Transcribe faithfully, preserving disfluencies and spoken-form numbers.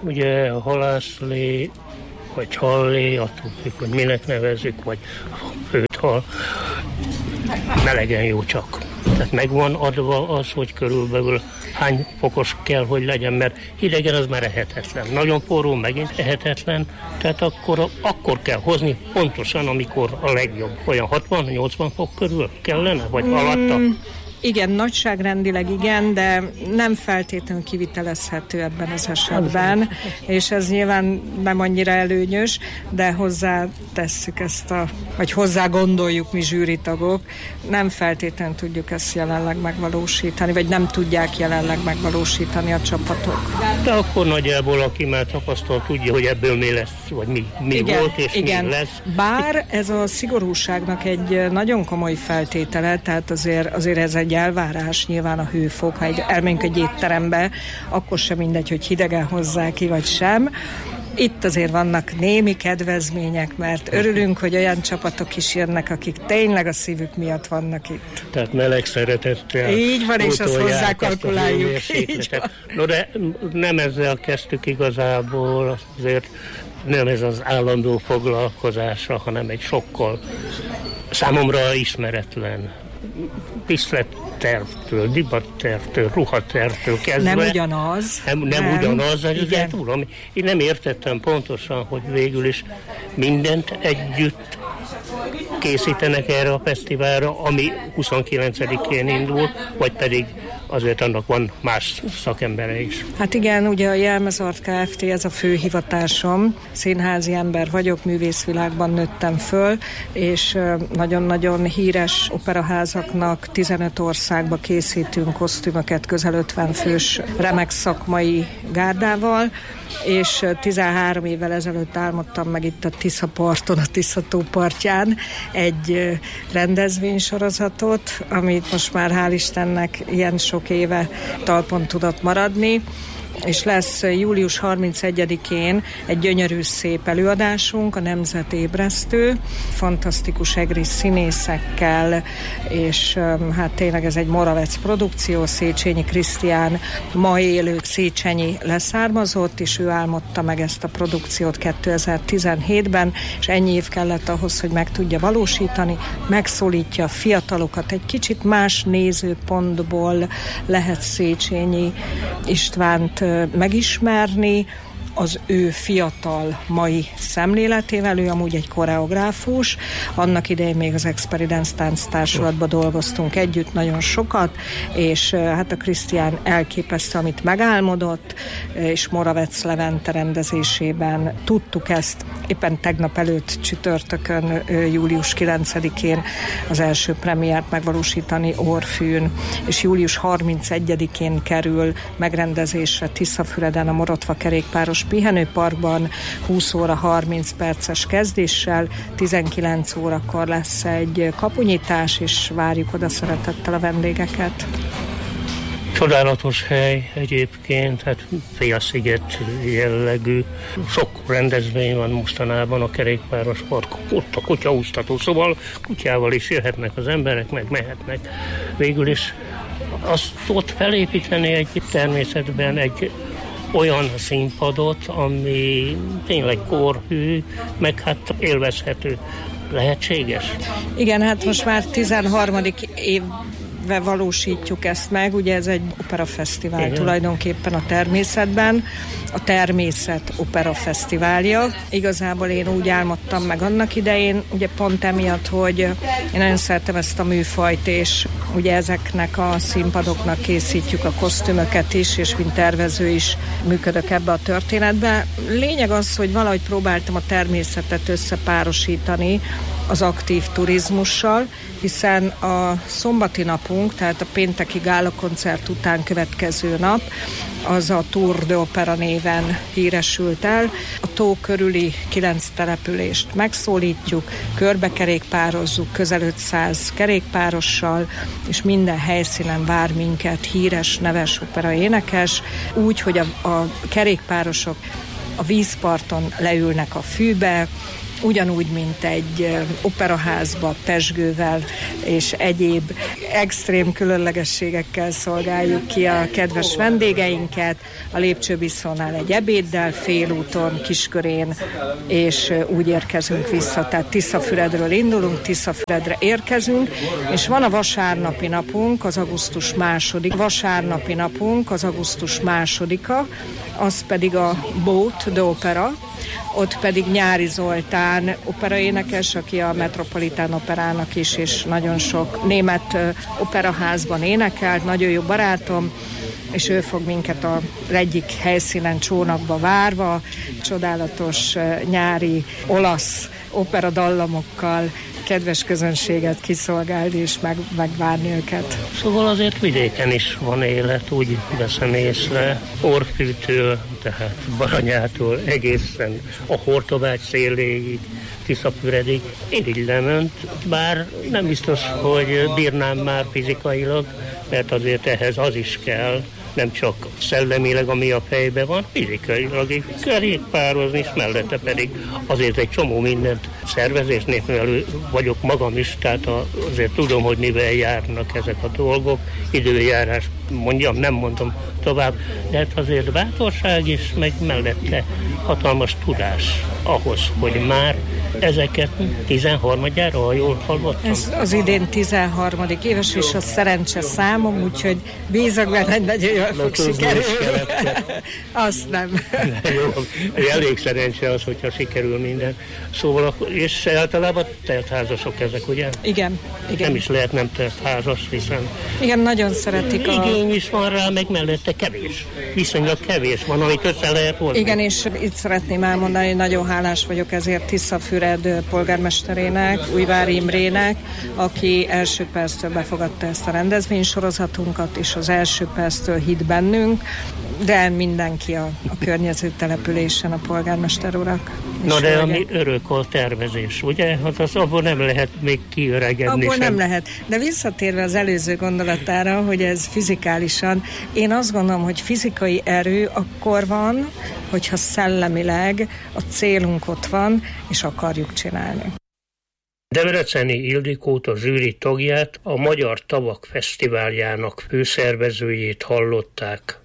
ugye a halászlé, vagy hallé, attól függ, hogy minek nevezzük, vagy főtt hal, melegen jó csak. Tehát megvan adva az, hogy körülbelül hány fokos kell, hogy legyen, mert hidegen az már ehetetlen. Nagyon forró, megint ehetetlen, tehát akkor, akkor kell hozni pontosan, amikor a legjobb. Olyan hatvan-nyolcvan fok körül kellene, vagy mm. alatta? Igen, nagyságrendileg igen, de nem feltétlenül kivitelezhető ebben az esetben, és ez nyilván nem annyira előnyös, de hozzá tesszük ezt a, vagy hozzá gondoljuk mi zsűritagok, nem feltétlenül tudjuk ezt jelenleg megvalósítani, vagy nem tudják jelenleg megvalósítani a csapatok. De akkor nagyjából, aki már tapasztal, tudja, hogy ebből mi lesz, vagy mi, mi igen, volt, és igen. mi lesz. Bár ez a szigorúságnak egy nagyon komoly feltétele, tehát azért, azért ez egy elvárás, nyilván a hőfok, ha egy, elmegyünk egy étterembe, akkor sem mindegy, hogy hidegen hozzá ki, vagy sem. Itt azért vannak némi kedvezmények, mert örülünk, hogy olyan csapatok is jönnek, akik tényleg a szívük miatt vannak itt. Tehát meleg szeretettel. Így van, és azt hozzákalkuláljuk. No, de nem ezzel kezdtük igazából, azért nem ez az állandó foglalkozása, hanem egy sokkal számomra ismeretlen diszlettervtől, divattervtől, ruhatervtől kezdve. Nem ugyanaz. Nem, nem, nem. ugyanaz, ezért tudom. Én nem értettem pontosan, hogy végül is mindent együtt készítenek erre a fesztiválra, ami huszonkilencedikén indul, vagy pedig azért annak van más szakembere is. Hát igen, ugye a Jelmezart Kft. Ez a fő hivatásom. Színházi ember vagyok, művészvilágban nőttem föl, és nagyon-nagyon híres operaházaknak tizenöt országba készítünk kosztümöket, közel ötven fős remek szakmai gárdával, és tizenhárom évvel ezelőtt álmodtam meg itt a Tisza parton, a Tisza-tó partján egy rendezvénysorozatot, amit most már hál' Istennek ilyen sok éve talpon tudott maradni, és lesz július harmincegyedikén egy gyönyörű szép előadásunk, a Nemzet ébresztő, fantasztikus egri színészekkel, és hát tényleg ez egy Moravec produkció, Széchenyi Krisztián ma élő széchenyi leszármazott, és ő álmodta meg ezt a produkciót kétezer-tizenhétben, és ennyi év kellett ahhoz, hogy meg tudja valósítani, megszólítja a fiatalokat, egy kicsit más nézőpontból lehet Széchenyi Istvánt megismerni, az ő fiatal mai szemléletével, ő amúgy egy koreográfus, annak idején még az Experience Tánc Társulatban dolgoztunk együtt nagyon sokat, és hát a Krisztián elképesztő, amit megálmodott, és Moravec Levente rendezésében tudtuk ezt éppen tegnap előtt csütörtökön, július kilencedikén az első premiért megvalósítani Orfűn, és július harmincegyedikén kerül megrendezésre Tiszafüreden a Morotva kerékpáros pihenőparkban húsz óra harminc perces kezdéssel, tizenkilenc órakor lesz egy kapunyítás, és várjuk oda szeretettel a vendégeket. Csodálatos hely egyébként, hát félsziget jellegű. Sok rendezvény van mostanában a kerékpáros park, ott a kutyaúsztató, szóval kutyával is jöhetnek az emberek, meg mehetnek. Végül is azt ott felépíteni egy természetben egy olyan színpadot, ami tényleg korhű, meg hát élvezhető. Lehetséges? Igen, hát most már tizenharmadik évve valósítjuk ezt meg, ugye ez egy operafesztivál. Igen. Tulajdonképpen a természetben, a Természet Opera Fesztiválja. Igazából én úgy álmodtam meg annak idején, ugye pont emiatt, hogy én nagyon szeretem ezt a műfajt, és ugye ezeknek a színpadoknak készítjük a kosztümöket is, és mint tervező is működök ebbe a történetbe. Lényeg az, hogy valahogy próbáltam a természetet összepárosítani az aktív turizmussal, hiszen a szombati napunk, tehát a pénteki gálakoncert után következő nap, az a Tour de Opera néven híresült el. A tó körüli kilenc települést megszólítjuk, körbekerékpározzuk közel ötszáz kerékpárossal, és minden helyszínen vár minket híres, neves opera énekes, úgy, hogy a, a kerékpárosok a vízparton leülnek a fűbe, ugyanúgy, mint egy operaházba pezsgővel és egyéb extrém különlegességekkel szolgáljuk ki a kedves vendégeinket. A Lépcsőbiszónál egy ebéddel, félúton, Kiskörén, és úgy érkezünk vissza. Tehát Tiszafüredről indulunk, Tiszafüredre érkezünk, és van a vasárnapi napunk, az augusztus második. Vasárnapi napunk az augusztus másodika, az pedig a Boat de Opera, ott pedig Nyári Zoltán operaénekes, aki a Metropolitán Operának is, és nagyon sok német operaházban énekelt, nagyon jó barátom, és ő fog minket az egyik helyszínen csónakba várva, csodálatos nyári olasz operadallamokkal kedves közönséget kiszolgálni és meg, megvárni őket. Szóval azért vidéken is van élet, úgy veszem észre, Orfűtől, tehát Baranyától egészen a Hortobágy széléig, Tiszafüredig irigylem önt, bár nem biztos, hogy bírnám már fizikailag, mert azért ehhez az is kell, nem csak szellemileg, ami a fejben van, fizikailag is kerékpározni, és mellette pedig azért egy csomó mindent szervezés nélkül vagyok magam is, tehát azért tudom, hogy mivel járnak ezek a dolgok, időjárás, mondjam, nem mondom tovább, de hát azért bátorság is, meg mellette hatalmas tudás ahhoz, hogy már ezeket tizenharmadjára, ha jól hallottam. Ez az idén tizenharmadik éves, és a szerencse számom, úgyhogy bízok benne, hogy nagyon jól fog sikerülni. Azt nem. Jó, elég szerencse az, hogyha sikerül minden. Szóval, és általában teltházasok ezek, ugye? Igen, igen. Nem is lehet nem teltházas, hiszen... Igen, nagyon szeretik a... Igény is van rá, meg mellette kevés. Viszonylag kevés van, amit össze lehet hozni. Igen, és itt szeretném elmondani, hogy nagyon hálás vagyok ezért Tiszafüred polgármesterének, Újvári Imrének, aki első perctől befogadta ezt a rendezvénysorozatunkat, és az első perctől hitt bennünk, de mindenki a, a környező településen, a polgármester urak. Na de ami örök a tervezés, ugye? Hát az abból nem lehet még kiöregedni Abból sem. nem lehet. De visszatérve az előző gondolatára, hogy ez fizikálisan, én azt gondolom, hogy fizikai erő akkor van, hogyha szellemileg a célunk ott van, és akarjuk csinálni. Debreceni Ildikót, a zsűri tagját, a Magyar Tavak Fesztiváljának főszervezőjét hallották.